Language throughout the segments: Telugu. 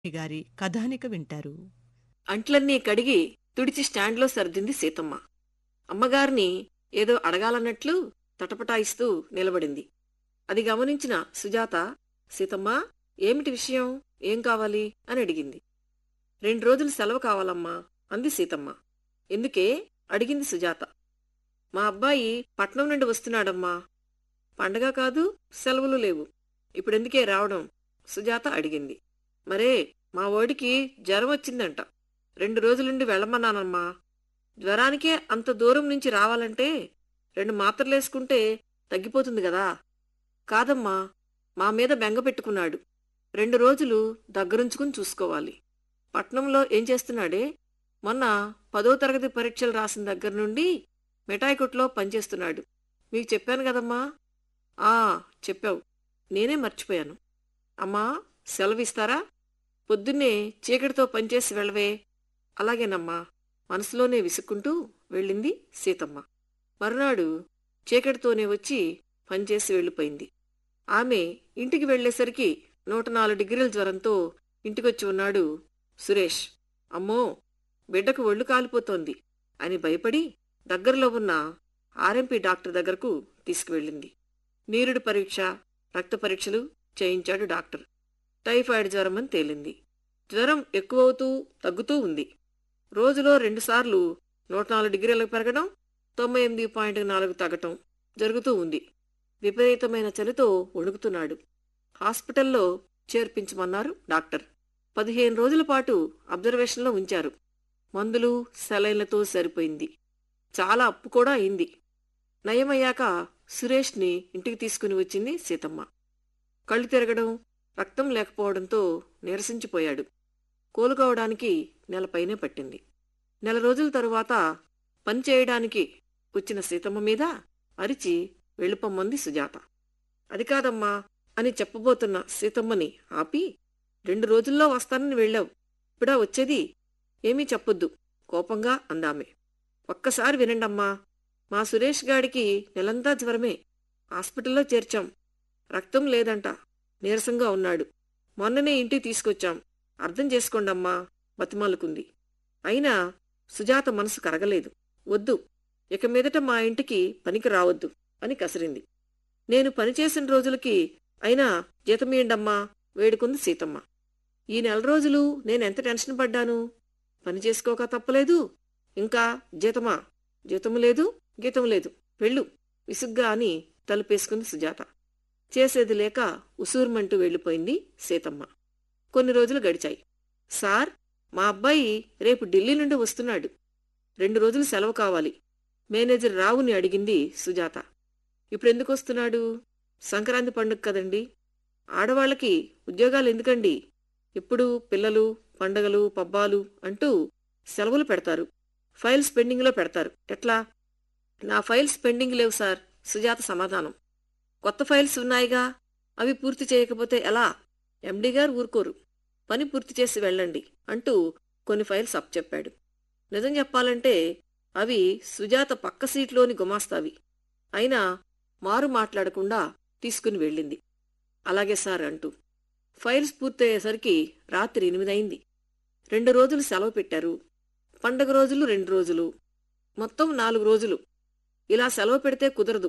గారి కథానిక వింటారు. అంట్లన్నీ కడిగి తుడిచి స్టాండ్లో సర్దింది సీతమ్మ. అమ్మగారిని ఏదో అడగాలన్నట్లు తటపటాయిస్తూ నిలబడింది. అది గమనించిన సుజాత, సీతమ్మా, ఏమిటి విషయం, ఏం కావాలి అని అడిగింది. 2 రోజులు సెలవు కావాలమ్మా అంది సీతమ్మ. ఎందుకే అడిగింది సుజాత. మా అబ్బాయి పట్నం నుండి వస్తున్నాడమ్మా. పండగ కాదు, సెలవులు లేవు, ఇప్పుడెందుకే రావడం సుజాత అడిగింది. మరే, మా ఓడికి జ్వరం వచ్చిందంట, 2 రోజులుండి వెళ్ళమన్నానమ్మా. జ్వరానికే అంత దూరం నుంచి రావాలంటే 2 మాత్రలేసుకుంటే తగ్గిపోతుంది గదా. కాదమ్మా, మా మీద బెంగ పెట్టుకున్నాడు, 2 రోజులు దగ్గరుంచుకుని చూసుకోవాలి. పట్నంలో ఏం చేస్తున్నాడే, మొన్న 10వ తరగతి పరీక్షలు రాసిన దగ్గర నుండి మిఠాయి కొట్లో పనిచేస్తున్నాడు. మీకు చెప్పాను గదమ్మా. ఆ, చెప్పావు, నేనే మర్చిపోయాను. అమ్మా, సెలవిస్తారా? పొద్దున్నే చీకటితో పనిచేసి వెళ్ళవే. అలాగేనమ్మా, మనసులోనే విసుక్కుంటూ వెళ్ళింది సీతమ్మ. మరునాడు చీకటితోనే వచ్చి పనిచేసి వెళ్ళిపోయింది. ఆమె ఇంటికి వెళ్లేసరికి 104 డిగ్రీల జ్వరంతో ఇంటికొచ్చి ఉన్నాడు సురేష్. అమ్మో, బిడ్డకు ఒళ్ళు కాలిపోతోంది అని భయపడి దగ్గరలో ఉన్న ఆర్ఎంపీ డాక్టర్ దగ్గరకు తీసుకువెళ్ళింది. నీరుడు పరీక్ష, రక్త పరీక్షలు చేయించాడు డాక్టర్. టైఫాయిడ్ జ్వరం అని తేలింది. జ్వరం ఎక్కువవుతూ తగ్గుతూ ఉంది. రోజులో 2 సార్లు 104 డిగ్రీలకు పెరగడం, 98.4 తగ్గటం జరుగుతూ ఉంది. విపరీతమైన చలితో వణుకుతున్నాడు. హాస్పిటల్లో చేర్పించమన్నారు డాక్టర్. 15 రోజుల పాటు అబ్జర్వేషన్లో ఉంచారు. మందులు, సెలైన్లతో సరిపోయింది. చాలా అప్పు కూడా అయింది. నయమయ్యాక సురేష్ని ఇంటికి తీసుకుని వచ్చింది సీతమ్మ. కళ్ళు తిరగడం, రక్తం లేకపోవడంతో నీరసించిపోయాడు. కోలుకోవడానికి 1 నెల పైనే పట్టింది. 1 నెల రోజుల తరువాత పనిచేయడానికి వచ్చిన సీతమ్మ మీద అరిచి వెళ్ళిపోమ్మంది సుజాత. అది కాదమ్మా అని చెప్పబోతున్న సీతమ్మని ఆపి, 2 రోజుల్లో వస్తానని వెళ్ళావు, ఇప్పుడా వచ్చేది? ఏమీ చెప్పొద్దు కోపంగా అందామె. ఒక్కసారి వినండమ్మా, మా సురేష్ గాడికి నెలంతా జ్వరమే. హాస్పిటల్లో చేర్చాం. రక్తం లేదంట, నీరసంగా ఉన్నాడు. మొన్ననే ఇంటికి తీసుకొచ్చాం. అర్థం చేసుకోండమ్మా బతిమాలుకుంది. అయినా సుజాత మనసు కరగలేదు. వద్దు, ఇక మీదట మా ఇంటికి పనికి రావద్దు అని కసిరింది. నేను పనిచేసిన రోజులకి అయినా జీతమీయండమ్మా వేడుకుంది సీతమ్మ. ఈ 1 నెల రోజులు నేనెంత టెన్షన్ పడ్డాను. పని చేసుకోక తప్పలేదు, ఇంకా జీతమా? జీతము లేదు, గీతం లేదు, వెళ్ళు విసుగ్గా అని తలుపేసుకుంది సుజాత. చేసేది లేక ఉసూర్మంటూ వెళ్ళిపోయింది సీతమ్మ. కొన్ని రోజులు గడిచాయి. సార్, మా అబ్బాయి రేపు ఢిల్లీ నుండి వస్తున్నాడు, 2 రోజులు సెలవు కావాలి. మేనేజర్ రావుని అడిగింది సుజాత. ఇప్పుడెందుకు వస్తున్నాడు? సంక్రాంతి పండుగ కదండి. ఆడవాళ్లకి ఉద్యోగాలు ఎందుకండి? ఎప్పుడూ పిల్లలు, పండగలు, పబ్బాలు అంటూ సెలవులు పెడతారు. ఫైల్స్ పెండింగ్లో పెడతారు. ఎట్లా? నా ఫైల్స్ పెండింగ్ లేవు సార్ సుజాత సమాధానం. కొత్త ఫైల్స్ ఉన్నాయిగా, అవి పూర్తి చేయకపోతే ఎలా? ఎండీ గారు ఊరుకోరు. పని పూర్తి చేసి వెళ్ళండి అంటూ కొన్ని ఫైల్స్ అప్పచెప్పాడు. నిజం చెప్పాలంటే అవి సుజాత పక్క సీట్లోని గుమాస్తావి. అయినా మారు మాట్లాడకుండా తీసుకుని వెళ్ళింది. అలాగే సార్ అంటూ. ఫైల్స్ పూర్తయ్యేసరికి రాత్రి 8 అయింది. 2 రోజులు సెలవు పెట్టారు. పండగ రోజులు 2 రోజులు, మొత్తం 4 రోజులు. ఇలా సెలవు పెడితే కుదరదు.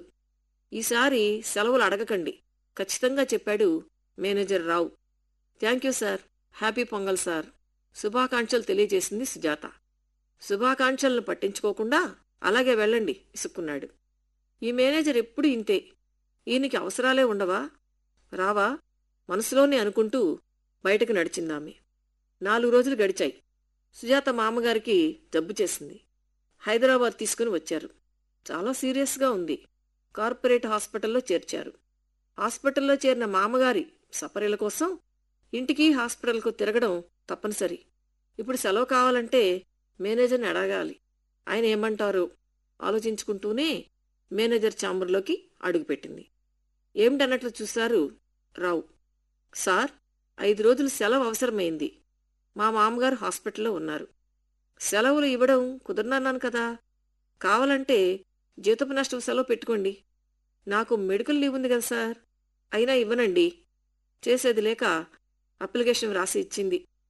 ఈసారి సెలవులు అడగకండి ఖచ్చితంగా చెప్పాడు మేనేజర్ రావు. Thank you sir, happy pongal sir, శుభాకాంక్షలు తెలియజేసింది సుజాత. శుభాకాంక్షలను పట్టించుకోకుండా అలాగే వెళ్ళండి విసుక్కున్నాడు. ఈ మేనేజర్ ఎప్పుడు ఇంతే, ఈయనకి అవసరాలే ఉండవా, రావా మనసులోనే అనుకుంటూ బయటకు నడిచిందామె. 4 రోజులు గడిచాయి. సుజాత మామగారికి జబ్బు చేసింది. హైదరాబాద్ తీసుకుని వచ్చారు. చాలా సీరియస్గా ఉంది. కార్పొరేట్ హాస్పిటల్లో చేర్చారు. హాస్పిటల్లో చేరిన మామగారి సపర్యల కోసం ఇంటికి హాస్పిటల్కు తిరగడం తప్పనిసరి. ఇప్పుడు సెలవు కావాలంటే మేనేజర్ని అడగాలి. ఆయన ఏమంటారో ఆలోచించుకుంటూనే మేనేజర్ ఛాంబర్లోకి అడుగుపెట్టింది. ఏమిటన్నట్లు చూశారు రావు. సార్, 5 రోజులు సెలవు అవసరమైంది. మా మామగారు హాస్పిటల్లో ఉన్నారు. సెలవులు ఇవ్వడం కుదరనన్నాను కదా. కావాలంటే జీతపు నష్టం సెలవు పెట్టుకోండి. నాకు మెడికల్ లీవ్ ఉంది కదా సార్. అయినా ఇవ్వనండి. చేసేది లేక అప్లికేషన్ రాసి ఇచ్చింది